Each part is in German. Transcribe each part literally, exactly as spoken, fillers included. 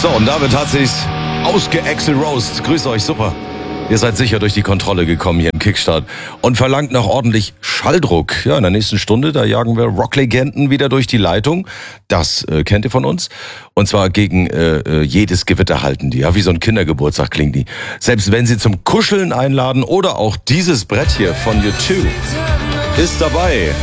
So, und damit hat sich's ausge-Axl-Roast. Grüß euch, super. Ihr seid sicher durch die Kontrolle gekommen hier im Kickstart und verlangt noch ordentlich Schalldruck. Ja, in der nächsten Stunde, da jagen wir Rocklegenden wieder durch die Leitung. Das äh, kennt ihr von uns. Und zwar gegen äh, jedes Gewitter halten die. Ja, wie so ein Kindergeburtstag klingen die. Selbst wenn sie zum Kuscheln einladen oder auch dieses Brett hier von U zwei ist dabei.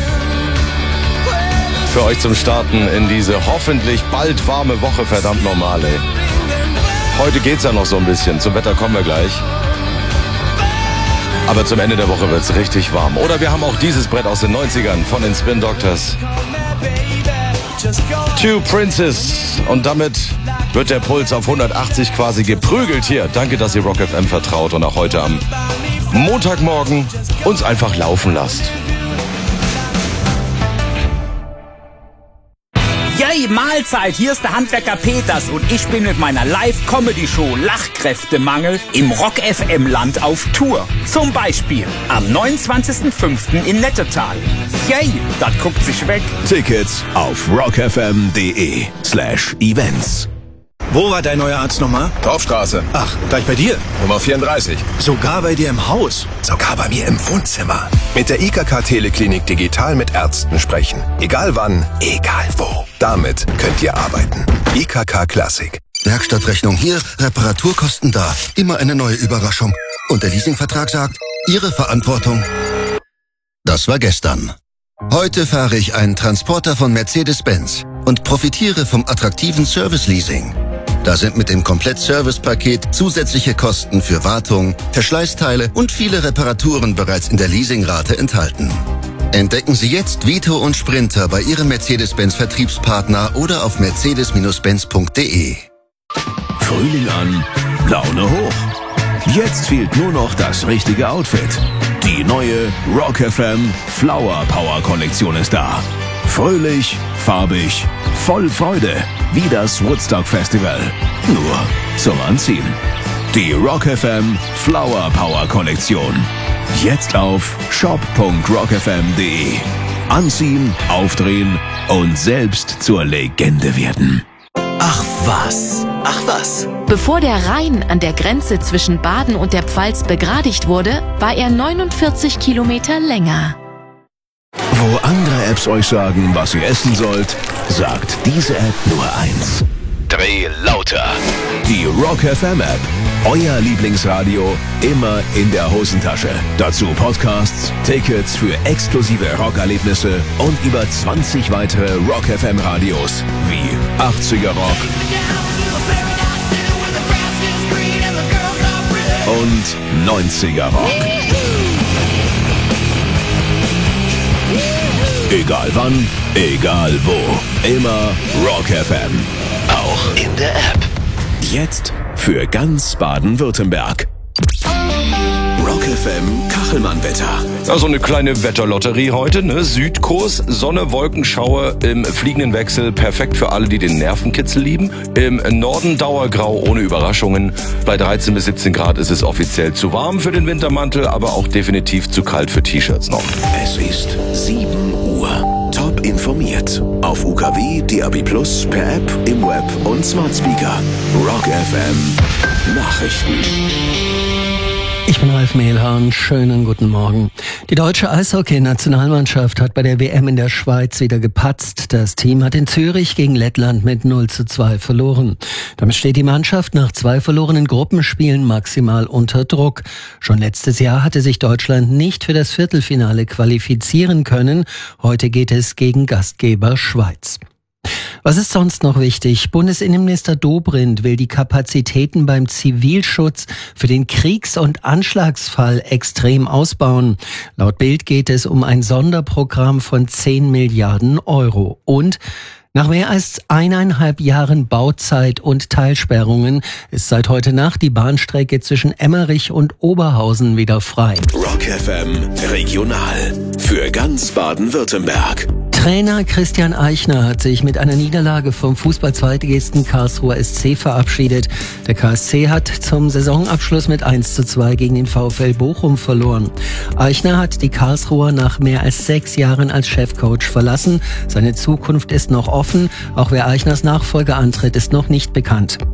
Für euch zum Starten in diese hoffentlich bald warme Woche, verdammt normal, ey. Heute geht's ja noch so ein bisschen. Zum Wetter kommen wir gleich. Aber zum Ende der Woche wird's richtig warm. Oder wir haben auch dieses Brett aus den neunzigern von den Spin Doctors. Two Princes. Und damit wird der Puls auf hundertachtzig quasi geprügelt hier. Danke, dass ihr Rock F M vertraut und auch heute am Montagmorgen uns einfach laufen lasst. Yay, Mahlzeit, hier ist der Handwerker Peters und ich bin mit meiner Live-Comedy-Show Lachkräftemangel im Rock F M-Land auf Tour. Zum Beispiel am neunundzwanzigsten fünften in Nettetal. Yay, das guckt sich weg. Tickets auf rockfm.de slash events. Wo war dein neuer Arzt nochmal? Torfstraße. Ach, gleich bei dir? Nummer vierunddreißig. Sogar bei dir im Haus? Sogar bei mir im Wohnzimmer. Mit der I K K Teleklinik digital mit Ärzten sprechen. Egal wann, egal wo. Damit könnt ihr arbeiten. I K K Classic. Werkstattrechnung hier, Reparaturkosten da. Immer eine neue Überraschung. Und der Leasingvertrag sagt, Ihre Verantwortung. Das war gestern. Heute fahre ich einen Transporter von Mercedes-Benz und profitiere vom attraktiven Service-Leasing. Da sind mit dem Komplett-Service-Paket zusätzliche Kosten für Wartung, Verschleißteile und viele Reparaturen bereits in der Leasingrate enthalten. Entdecken Sie jetzt Vito und Sprinter bei Ihrem Mercedes-Benz-Vertriebspartner oder auf mercedes Benz punkt de. Frühling an, Laune hoch. Jetzt fehlt nur noch das richtige Outfit. Die neue Rock F M Flower Power Kollektion ist da. Fröhlich, farbig, voll Freude, wie das Woodstock Festival. Nur zum Anziehen. Die Rock F M Flower Power Kollektion. Jetzt auf shop punkt rock f m punkt de. Anziehen, aufdrehen und selbst zur Legende werden. Ach was, ach was. Bevor der Rhein an der Grenze zwischen Baden und der Pfalz begradigt wurde, war er neunundvierzig Kilometer länger. Wo andere Apps euch sagen, was ihr essen sollt, sagt diese App nur eins. Dreh lauter. Die Rock F M App. Euer Lieblingsradio immer in der Hosentasche. Dazu Podcasts, Tickets für exklusive Rockerlebnisse und über zwanzig weitere Rock F M Radios wie achtziger Rock und neunziger Rock. Egal wann, egal wo. Immer Rock F M. Auch in der App. Jetzt für ganz Baden-Württemberg. Rock F M Kachelmann-Wetter. Also eine kleine Wetterlotterie heute, ne? Südkurs, Sonne, Wolkenschauer im fliegenden Wechsel, perfekt für alle, die den Nervenkitzel lieben. Im Norden Dauergrau ohne Überraschungen. Bei dreizehn bis siebzehn Grad ist es offiziell zu warm für den Wintermantel, aber auch definitiv zu kalt für T-Shirts noch. Es ist sieben Uhr. Top informiert. Auf U K W, D A B plus, per App, im Web und Smart Speaker. Rock F M Nachrichten. Ich bin Ralf Mehlhahn, schönen guten Morgen. Die deutsche Eishockey-Nationalmannschaft hat bei der W M in der Schweiz wieder gepatzt. Das Team hat in Zürich gegen Lettland mit null zu zwei verloren. Damit steht die Mannschaft nach zwei verlorenen Gruppenspielen maximal unter Druck. Schon letztes Jahr hatte sich Deutschland nicht für das Viertelfinale qualifizieren können. Heute geht es gegen Gastgeber Schweiz. Was ist sonst noch wichtig? Bundesinnenminister Dobrindt will die Kapazitäten beim Zivilschutz für den Kriegs- und Anschlagsfall extrem ausbauen. Laut Bild geht es um ein Sonderprogramm von zehn Milliarden Euro. Und nach mehr als eineinhalb Jahren Bauzeit und Teilsperrungen ist seit heute Nacht die Bahnstrecke zwischen Emmerich und Oberhausen wieder frei. Rock F M Regional für ganz Baden-Württemberg. Trainer Christian Eichner hat sich mit einer Niederlage vom Fußball-Zweitligisten Karlsruher S C verabschiedet. Der K S C hat zum Saisonabschluss mit eins zu zwei gegen den VfL Bochum verloren. Eichner hat die Karlsruher nach mehr als sechs Jahren als Chefcoach verlassen. Seine Zukunft ist noch offen. Auch wer Eichners Nachfolger antritt, ist noch nicht bekannt.